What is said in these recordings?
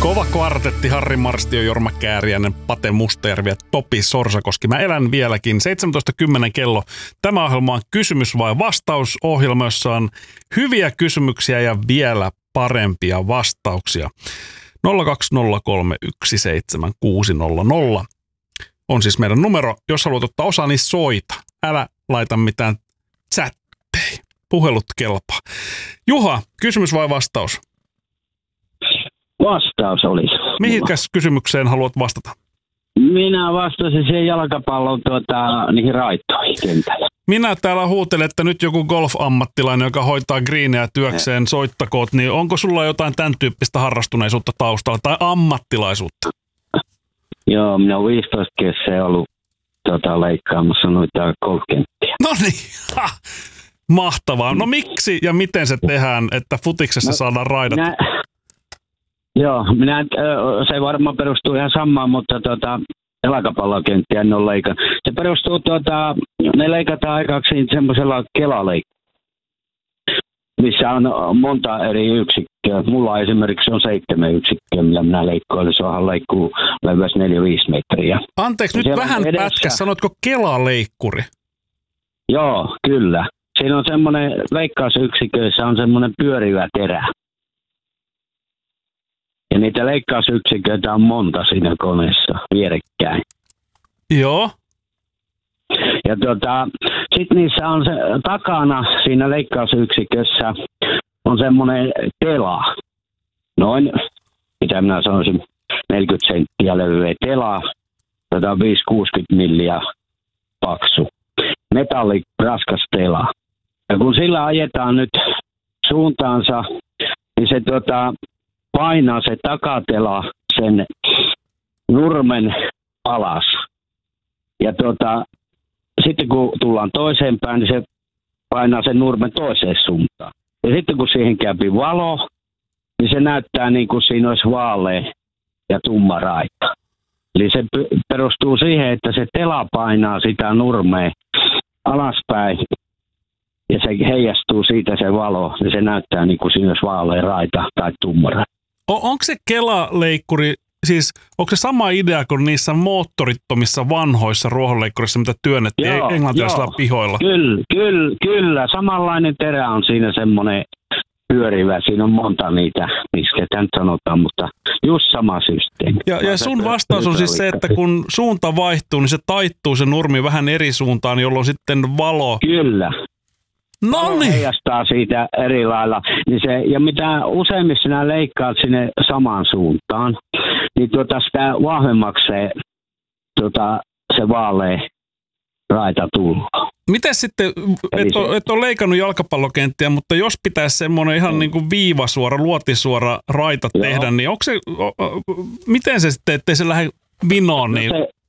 Kova kvartetti, Harri Marstio, Jorma Kääriäinen, Pate Mustajärvi ja Topi Sorsakoski. Mä elän vieläkin. 17.10 kello. Tämä ohjelma on kysymys vai vastaus ohjelma, jossa on hyviä kysymyksiä ja vielä parempia vastauksia. 020317600 on siis meidän numero. Jos haluat ottaa osaa, niin soita. Älä laita mitään chatteja. Puhelut kelpaa. Juha, kysymys vai vastaus? Vastaus olisi. Mihinkäs kysymykseen haluat vastata? Minä vastasin siihen jalkapallon niihin raitoihin kentällä. Minä täällä huutelen, että nyt joku golf-ammattilainen, joka hoitaa greenejä työkseen, soittakoot, niin onko sulla jotain tämän tyyppistä harrastuneisuutta taustalla tai ammattilaisuutta? Joo, minä olen 15 kesää ollut leikkaamassa noita golfkenttiä. No niin, mahtavaa. No miksi ja miten se tehdään, että futiksessa saadaan raidat? Se varmaan perustuu ihan samaan, mutta jalkapallokenttiä en ole leikannut. Se perustuu, ne leikataan aikaksi semmoisella kelaleikkulla, missä on monta eri yksikköä. Mulla esimerkiksi on 7 yksikköä, millä minä leikkoilen. Se onhan leikkuu leveys 4-5 metriä. Anteeksi, nyt vähän pätkä. Sanotko kelaleikkuri? Joo, kyllä. Siinä on semmoinen leikkausyksiköissä on semmoinen pyörivä terä. Ja niitä leikkausyksiköitä on monta siinä koneessa vierekkäin. Joo. Ja sitten niissä on se takana siinä leikkausyksikössä on semmoinen tela. Noin, mitä minä sanoisin, 40 senttiä levyä tela, 5-60 milliä paksu. Metalli raskas tela. Ja kun sillä ajetaan nyt suuntaansa, niin se painaa se takatela sen nurmen alas. Ja sitten kun tullaan toiseen päin, niin se painaa sen nurmen toiseen suuntaan. Ja sitten kun siihen käypi valo, niin se näyttää niin kuin siinä olisi vaalea ja tumma raita. Eli se perustuu siihen, että se tela painaa sitä nurmea alaspäin ja se heijastuu siitä se valo ja se näyttää niin kuin siinä olisi vaalea raita tai tumma raita. Onko se kelaleikkuri, siis onko se sama idea kuin niissä moottorittomissa vanhoissa ruohonleikkurissa, mitä työnnettiin englantilaisilla pihoilla? Kyllä. Samanlainen terä on siinä semmoinen pyörivä. Siinä on monta niitä, miksi nyt sanotaan, mutta just sama systeemi. Ja sun vastaus on siis se, että kun suunta vaihtuu, niin se taittuu se nurmi vähän eri suuntaan, jolloin sitten valo... Kyllä. No niin. Heijastaa siitä eri lailla. Niin ja mitä useimmissa sinä leikkaat sinne samaan suuntaan, niin sitä vahvemmaksi se vaalea raita tullut. Miten sitten, et ole leikannut jalkapallokenttiä, mutta jos pitäisi semmoinen ihan niin kuin viivasuora, luotisuora raita tehdä, niin onko se, miten se sitten, ettei se lähde vinoon? Niin...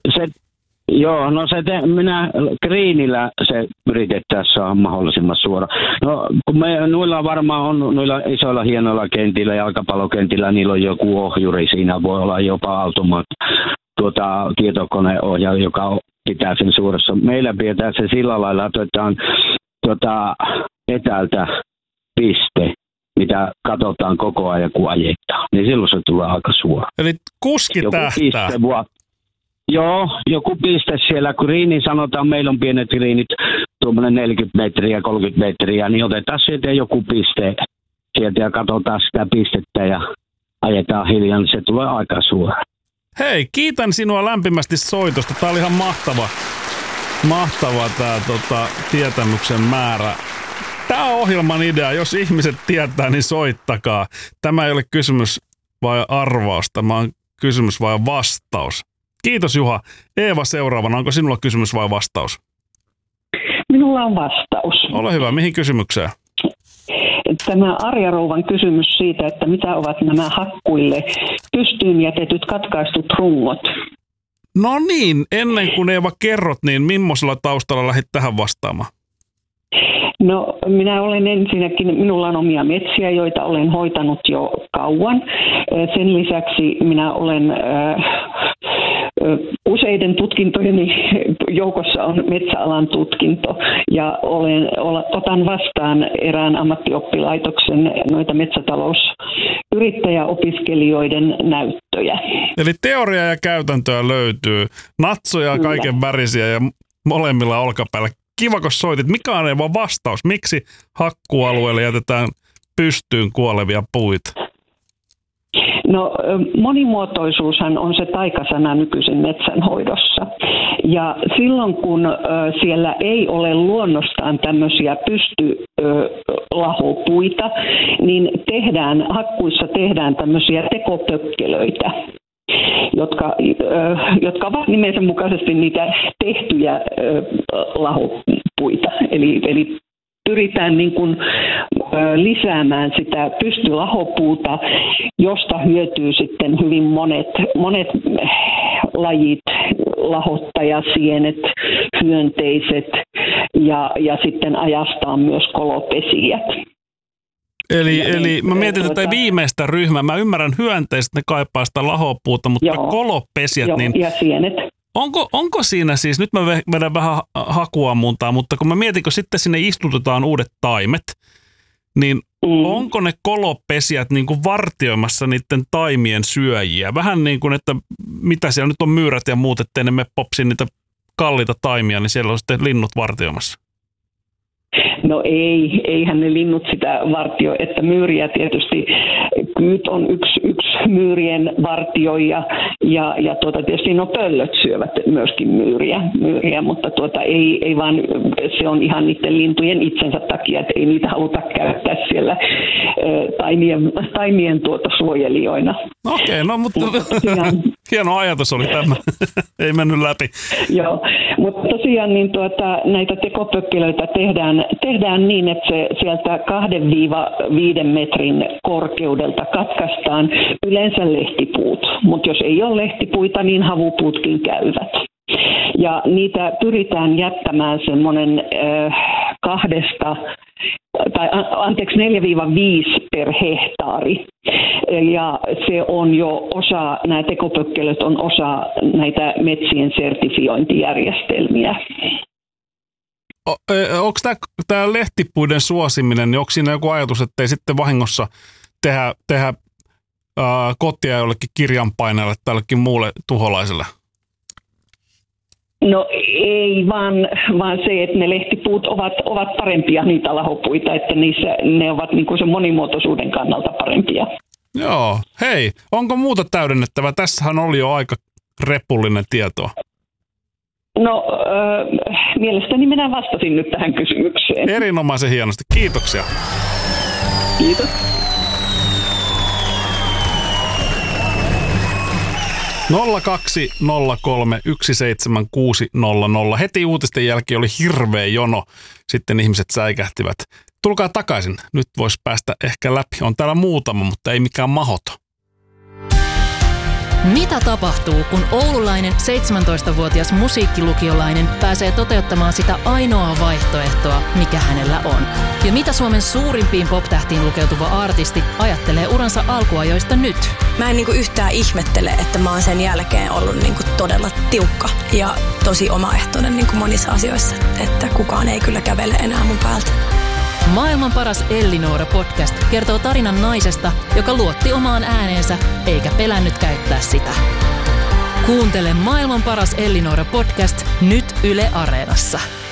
Minä greenillä se yritetään saada mahdollisimman suora. No, kun noilla varmaan on, noilla isoilla hienoilla kentillä, jalkapallokentillä, niillä on joku ohjuri, siinä voi olla jopa tietokoneohjaaja, joka pitää sen suorassa. Meillä pidetään se sillä lailla, että otetaan etäältä piste, mitä katsotaan koko ajan, kun ajetaan. Niin silloin se tulee aika suora. Eli kuski tähtää. Joo, joku piste siellä, kun greeni sanotaan, meillä on pienet greenit, tuommoinen 40 metriä, 30 metriä, niin otetaan sieltä joku piste sieltä ja katsotaan sitä pistettä ja ajetaan hiljaa, niin se tulee aika suora. Hei, kiitän sinua lämpimästi soitosta. Tämä oli ihan mahtava tämä tietämyksen määrä. Tämä on ohjelman idea. Jos ihmiset tietää, niin soittakaa. Tämä ei ole kysymys vai arvaus, tämä on kysymys vai vastaus. Kiitos Juha. Eeva seuraavana. Onko sinulla kysymys vai vastaus? Minulla on vastaus. Ole hyvä. Mihin kysymykseen? Tämä Arja Rouvan kysymys siitä, että mitä ovat nämä hakkuille pystyyn jätetyt katkaistut rungot? No niin, ennen kuin Eeva kerrot, niin millaisella taustalla lähdit tähän vastaamaan? No minä olen ensinnäkin, minulla on omia metsiä, joita olen hoitanut jo kauan. Sen lisäksi minä olen useiden tutkintojeni joukossa on metsäalan tutkinto ja otan vastaan erään ammattioppilaitoksen noita yrittäjäopiskelijoiden näyttöjä. Eli teoria ja käytäntöä löytyy. Natsoja on kaiken värisiä ja molemmilla olkapäällä. Kiva, kun soitit. Mikä on vaan vastaus? Miksi hakkualueelle jätetään pystyyn kuolevia puita? No monimuotoisuushan on se taikasana nykyisin metsänhoidossa. Ja silloin kun siellä ei ole luonnostaan tämmöisiä pystylahopuita, niin hakkuissa tehdään tämmöisiä tekopökkelöitä, jotka ovat nimensä mukaisesti niitä tehtyjä lahopuita. Eli pyritään niin kuin lisäämään sitä pystylahopuuta, josta hyötyy sitten hyvin monet lajit, lahottajasienet, hyönteiset ja sitten ajastaan myös kolopesijät. Eli mä mietin tätä viimeistä ryhmää. Mä ymmärrän hyönteiset, ne kaipaa sitä lahopuuta, mutta kolopesijät, joo, niin ja sienet. Onko siinä siis, nyt mä vedän vähän hakuammuntaa, mutta kun mä mietin, kun sitten sinne istutetaan uudet taimet, niin onko ne kolopesijät niin kuin vartioimassa niiden taimien syöjiä? Vähän niin kuin, että mitä siellä nyt on myyrät ja muut, ettei ne me popsi niitä kalliita taimia, niin siellä on sitten linnut vartioimassa. No eihän ne linnut sitä vartio, että myyriä tietysti, kyyt on yksi myyrien vartioija ja tietysti pöllöt syövät myöskin myyriä, mutta ei vaan se on ihan niiden lintujen itsensä takia, että ei niitä haluta käyttää siellä taimien suojelijoina. Okei, no mutta hieno ajatus oli tämä, ei mennyt läpi. Joo, mutta tosiaan niin näitä tekopökkelöitä tehdään niin, että se sieltä 2-5 metrin korkeudelta katkaistaan yleensä lehtipuut, mutta jos ei ole lehtipuita, niin havupuutkin käyvät. Ja niitä pyritään jättämään semmoinen 4-5 per hehtaari. Ja se on jo nämä tekopökkelöt on osa näitä metsien sertifiointijärjestelmiä. Onko tämä lehtipuiden suosiminen, niin onko siinä joku ajatus, että ei sitten vahingossa tehdä kotia jollekin kirjanpainajalle tai jollekin muulle tuholaiselle? No ei, vaan se, että ne lehtipuut ovat parempia niitä lahopuita, että ne ovat niin kuin sen monimuotoisuuden kannalta parempia. Joo, hei, onko muuta täydennettävää? Tässähän oli jo aika repullinen tietoa. No, mielestäni minä vastasin nyt tähän kysymykseen. Erinomaisen hienosti. Kiitoksia. Kiitos. ...0203 17600. Heti uutisten jälkeen oli hirveä jono. Sitten ihmiset säikähtivät. Tulkaa takaisin. Nyt voisi päästä ehkä läpi. On täällä muutama, mutta ei mikään mahoto. Mitä tapahtuu, kun oululainen 17-vuotias musiikkilukiolainen pääsee toteuttamaan sitä ainoaa vaihtoehtoa, mikä hänellä on? Ja mitä Suomen suurimpiin pop-tähtiin lukeutuva artisti ajattelee uransa alkuajoista nyt? Mä en yhtään ihmettele, että mä oon sen jälkeen ollut todella tiukka ja tosi omaehtoinen monissa asioissa, että kukaan ei kyllä kävele enää mun päältä. Maailman paras Ellinora podcast kertoo tarinan naisesta, joka luotti omaan ääneensä eikä pelännyt käyttää sitä. Kuuntele Maailman paras Ellinora podcast nyt Yle Areenassa.